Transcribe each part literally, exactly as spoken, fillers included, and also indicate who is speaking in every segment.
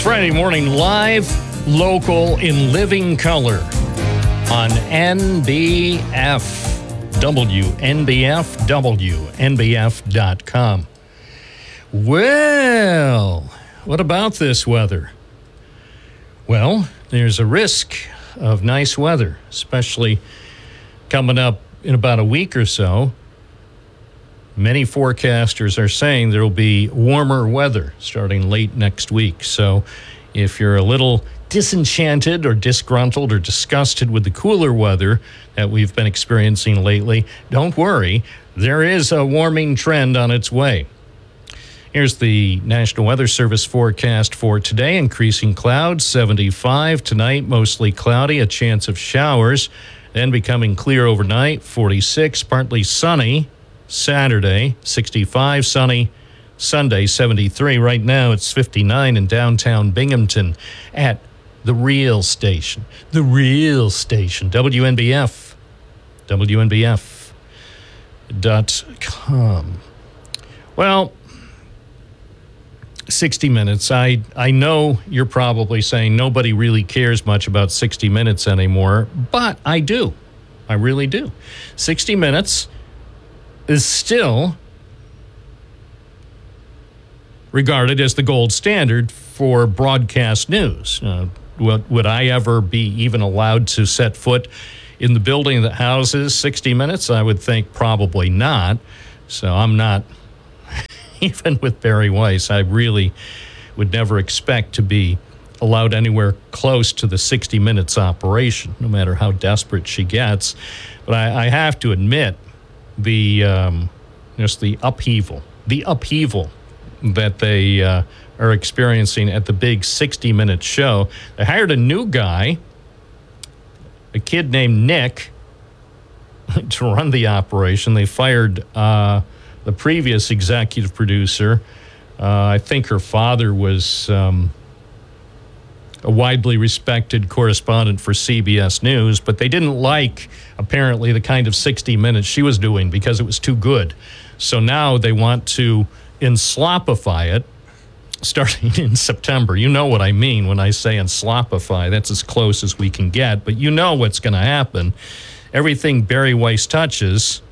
Speaker 1: Friday morning, live, local, in living color on N B F W, N B F W, N B F dot com. Well, what about this weather? Well, there's a risk of nice weather, especially coming up in about a week or so. Many forecasters are saying there will be warmer weather starting late next week. So if you're a little disenchanted or disgruntled or disgusted with the cooler weather that we've been experiencing lately, don't worry. There is a warming trend on its way. Here's the National Weather Service forecast for today. Increasing clouds, seventy-five. Tonight, mostly cloudy, a chance of showers. Then becoming clear overnight, forty-six. Partly sunny. Saturday, sixty-five, sunny. Sunday, seventy-three. Right now, it's fifty-nine in downtown Binghamton at the real station. The real station, W N B F. W N B F dot com. Well, sixty minutes. I, I know you're probably saying nobody really cares much about sixty minutes anymore, but I do. I really do. sixty minutes is still regarded as the gold standard for broadcast news. Uh, would, would I ever be even allowed to set foot in the building that houses sixty minutes? I would think probably not. So I'm not, even with Barry Weiss, I really would never expect to be allowed anywhere close to the sixty minutes operation, no matter how desperate she gets. But I, I have to admit, the um, just the upheaval, the upheaval that they uh, are experiencing at the big sixty-minute show. They hired a new guy, a kid named Nick, to run the operation. They fired uh, the previous executive producer. Uh, I think her father was um, a widely respected correspondent for C B S News, but they didn't like, apparently, the kind of sixty minutes she was doing because it was too good. So now they want to enslopify it starting in September. You know what I mean when I say enslopify. That's as close as we can get, but you know what's going to happen. Everything Barry Weiss touches,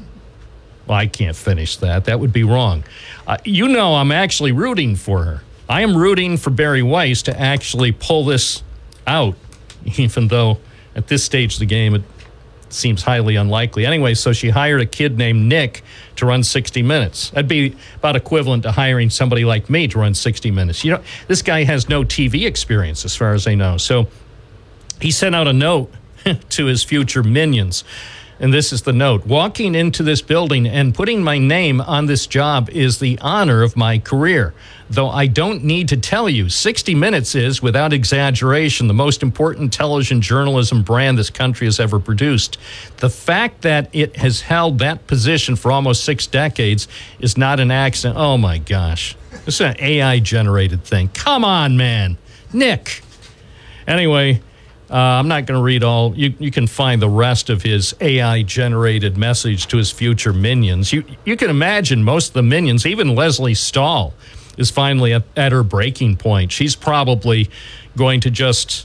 Speaker 1: well, I can't finish that. That would be wrong. Uh, you know I'm actually rooting for her. I am rooting for Barry Weiss to actually pull this out, even though at this stage of the game it seems highly unlikely. Anyway, so she hired a kid named Nick to run sixty minutes. That'd be about equivalent to hiring somebody like me to run sixty minutes. You know, this guy has no T V experience as far as I know. So he sent out a note to his future minions. And this is the note. Walking into this building and putting my name on this job is the honor of my career. Though I don't need to tell you, sixty minutes is, without exaggeration, the most important television journalism brand this country has ever produced. The fact that it has held that position for almost six decades is not an accident. Oh, my gosh. This is an A I-generated thing. Come on, man. Nick. Anyway, Uh, I'm not going to read all. You you can find the rest of his A I-generated message to his future minions. You you can imagine most of the minions, even Leslie Stahl, is finally at, at her breaking point. She's probably going to just,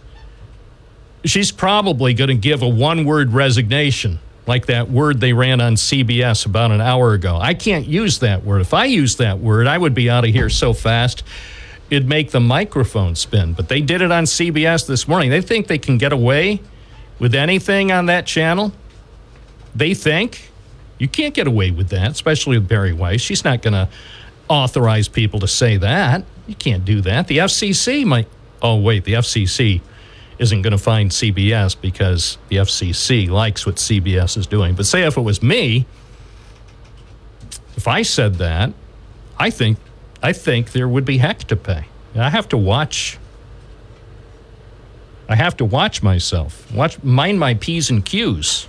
Speaker 1: she's probably going to give a one-word resignation, like that word they ran on C B S about an hour ago. I can't use that word. If I used that word, I would be out of here so fast it'd make the microphone spin. But they did it on C B S this morning. They think they can get away with anything on that channel. They think. You can't get away with that, especially with Barry Weiss. She's not going to authorize people to say that. You can't do that. The F C C might. Oh, wait, the F C C isn't going to find C B S because the F C C likes what C B S is doing. But say if it was me, if I said that, I think I think there would be heck to pay. I have to watch. I have to watch myself. Watch, mind my P's and Q's.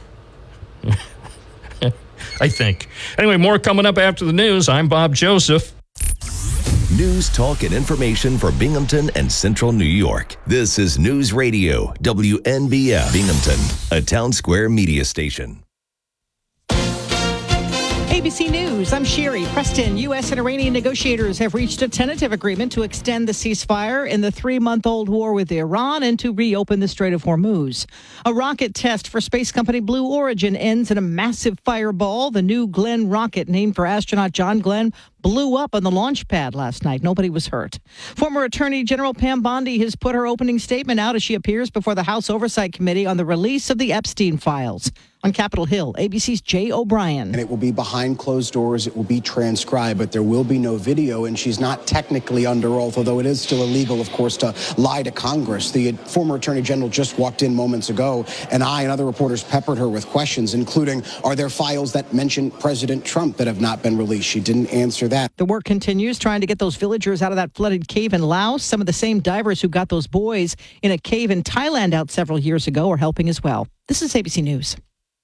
Speaker 1: I think. Anyway, more coming up after the news. I'm Bob Joseph.
Speaker 2: News, talk, and information for Binghamton and Central New York. This is News Radio, W N B F Binghamton, a Town Square media station.
Speaker 3: A B C News, I'm Sherry Preston. U S and Iranian negotiators have reached a tentative agreement to extend the ceasefire in the three-month-old war with Iran and to reopen the Strait of Hormuz. A rocket test for space company Blue Origin ends in a massive fireball. The new Glenn rocket, named for astronaut John Glenn, blew up on the launch pad last night. Nobody was hurt. Former Attorney General Pam Bondi has put her opening statement out as she appears before the House Oversight Committee on the release of the Epstein files. On Capitol Hill, A B C's Jay O'Brien.
Speaker 4: And it will be behind closed doors. It will be transcribed, but there will be no video. And she's not technically under oath, although it is still illegal, of course, to lie to Congress. The former Attorney General just walked in moments ago, and I and other reporters peppered her with questions, including, are there files that mention President Trump that have not been released? She didn't answer that.
Speaker 3: The work continues, trying to get those villagers out of that flooded cave in Laos. Some of the same divers who got those boys in a cave in Thailand out several years ago are helping as well. This is A B C News.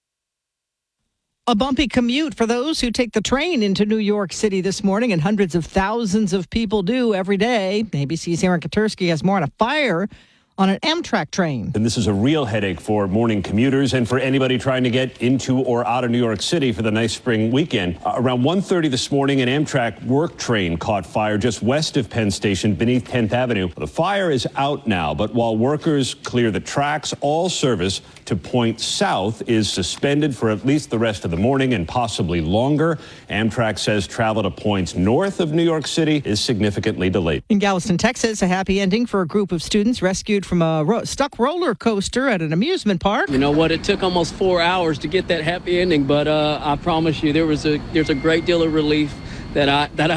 Speaker 3: A bumpy commute for those who take the train into New York City this morning, and hundreds of thousands of people do every day. A B C's Aaron Katersky has more on a fire on an Amtrak train.
Speaker 5: And this is a real headache for morning commuters and for anybody trying to get into or out of New York City for the nice spring weekend. Uh, around one thirty this morning, an Amtrak work train caught fire just west of Penn Station beneath tenth Avenue. The fire is out now, but while workers clear the tracks, all service to point south is suspended for at least the rest of the morning and possibly longer. Amtrak says travel to points north of New York City is significantly delayed.
Speaker 3: In Galveston, Texas, a happy ending for a group of students rescued from a ro- stuck roller coaster at an amusement park.
Speaker 6: You know what? It took almost four hours to get that happy ending, but uh, I promise you, there was a there's a great deal of relief that I that I.